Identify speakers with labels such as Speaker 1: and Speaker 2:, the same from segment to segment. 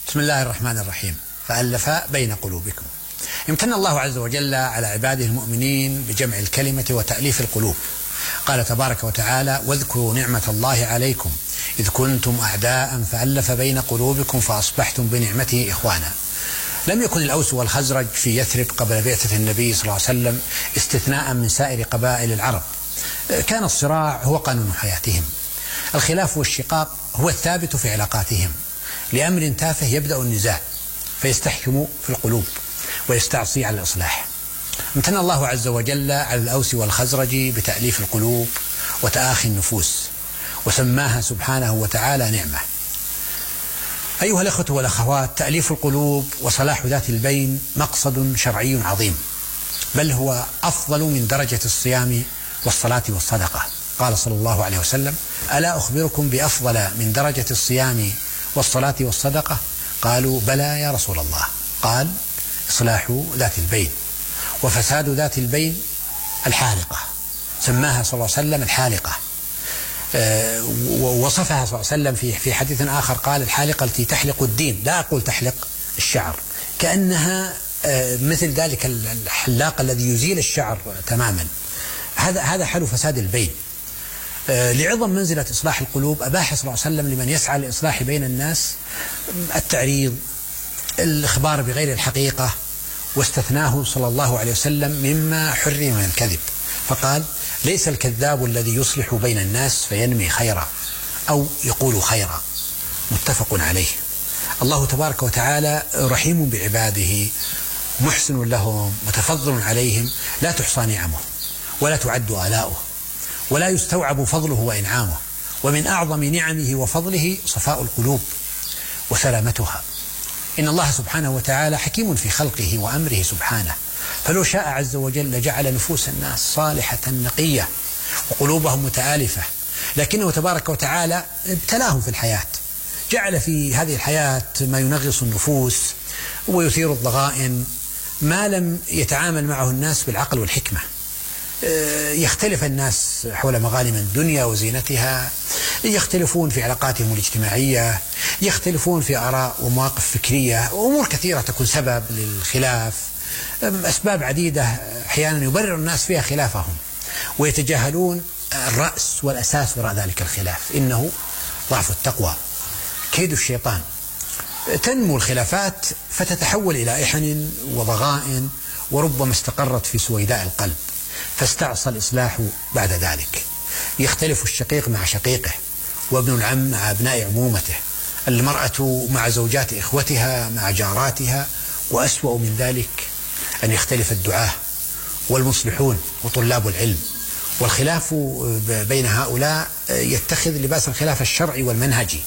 Speaker 1: بسم الله الرحمن الرحيم. فألف بين قلوبكم. امتن الله عز وجل على عباده المؤمنين بجمع الكلمة وتأليف القلوب. قال تبارك وتعالى: واذكروا نعمة الله عليكم إذ كنتم أعداء فألف بين قلوبكم فأصبحتم بنعمته إخوانا. لم يكن الأوس والخزرج في يثرب قبل بعثة النبي صلى الله عليه وسلم استثناء من سائر قبائل العرب. كان الصراع هو قانون حياتهم. الخلاف والشقاق هو الثابت في علاقاتهم. لأمر تافه يبدأ النزاع فيستحكم في القلوب ويستعصي على الإصلاح. امتن الله عز وجل على الأوس والخزرج بتأليف القلوب وتآخي النفوس، وسماها سبحانه وتعالى نعمة. أيها الأخوة والأخوات، تأليف القلوب وصلاح ذات البين مقصد شرعي عظيم، بل هو أفضل من درجة الصيام والصلاة والصدقة. قال صلى الله عليه وسلم: ألا أخبركم بأفضل من درجة الصيام والصلاة والصدقة؟ قالوا: بلى يا رسول الله. قال: إصلاح ذات البين. وفساد ذات البين الحالقة، سماها صلى الله عليه وسلم الحالقة. ووصفها صلى الله عليه وسلم في حديث آخر، قال: الحالقة التي تحلق الدين، لا أقول تحلق الشعر، كأنها مثل ذلك الحلاق الذي يزيل الشعر تماما. هذا حال فساد البين. لعظم منزلة إصلاح القلوب أباح صلى الله عليه وسلم لمن يسعى للإصلاح بين الناس التعريض، الإخبار بغير الحقيقة، واستثناه صلى الله عليه وسلم مما حرم من الكذب، فقال: ليس الكذاب الذي يصلح بين الناس فينمي خيرا أو يقول خيرا. متفق عليه. الله تبارك وتعالى رحيم بعباده، محسن لهم، متفضل عليهم، لا تحصى نعمه ولا تعد آلاؤه ولا يستوعب فضله وإنعامه. ومن أعظم نعمه وفضله صفاء القلوب وسلامتها. إن الله سبحانه وتعالى حكيم في خلقه وأمره سبحانه، فلو شاء عز وجل لجعل نفوس الناس صالحة نقية وقلوبهم متآلفة، لكنه تبارك وتعالى ابتلاهم في الحياة، جعل في هذه الحياة ما ينغص النفوس ويثير الضغائن، ما لم يتعامل معه الناس بالعقل والحكمة. يختلف الناس حول مغانم الدنيا وزينتها، يختلفون في علاقاتهم الاجتماعية، يختلفون في آراء ومواقف فكرية، وأمور كثيرة تكون سبب للخلاف، أسباب عديدة أحيانا يبرر الناس فيها خلافهم، ويتجاهلون الرأس والأساس وراء ذلك الخلاف، إنه ضعف التقوى، كيد الشيطان. تنمو الخلافات فتتحول إلى إحن وضغائن، وربما استقرت في سويداء القلب، فاستعصى الإصلاح بعد ذلك. يختلف الشقيق مع شقيقه، وابن العم مع أبناء عمومته، المرأة مع زوجات إخوتها، مع جاراتها، وأسوأ من ذلك أن يختلف الدعاة والمصلحون وطلاب العلم. والخلاف بين هؤلاء يتخذ لباس الخلاف الشرعي والمنهجي،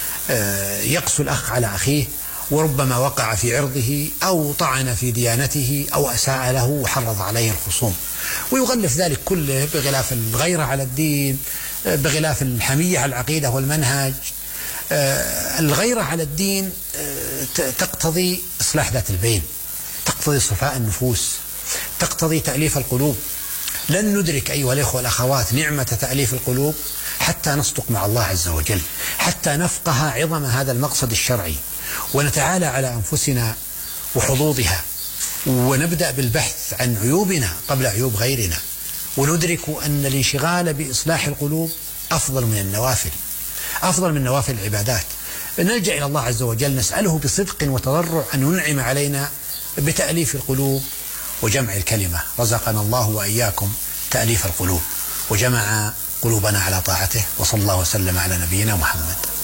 Speaker 1: يقسو الأخ على أخيه، وربما وقع في عرضه أو طعن في ديانته أو أساء له وحرض عليه الخصوم، ويغلف ذلك كله بغلاف الغيرة على الدين، بغلاف الحمية على العقيدة والمنهج. الغيرة على الدين تقتضي إصلاح ذات البين، تقتضي صفاء النفوس، تقتضي تأليف القلوب. لن ندرك أيها الأخوة والأخوات نعمة تأليف القلوب حتى نصدق مع الله عز وجل، حتى نفقه عظم هذا المقصد الشرعي، ونتعالى على أنفسنا وحظوظها، ونبدأ بالبحث عن عيوبنا قبل عيوب غيرنا، وندرك أن الانشغال بإصلاح القلوب أفضل من النوافل، أفضل من نوافل العبادات. نلجأ إلى الله عز وجل، نسأله بصدق وتضرع أن ينعم علينا بتأليف القلوب وجمع الكلمة. رزقنا الله وإياكم تأليف القلوب، وجمع قلوبنا على طاعته، وصلى الله وسلم على نبينا محمد.